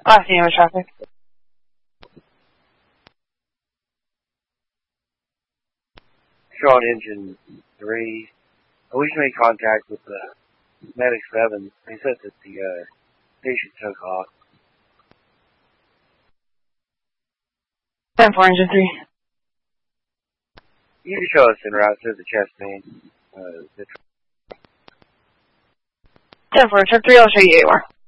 Austin with traffic. Sean, engine 3. We just made contact with the medic 7. They said that the patient took off. 10-4, engine 3. You can show us en route to the chest main. 10-4, truck 3, I'll show you 8-4.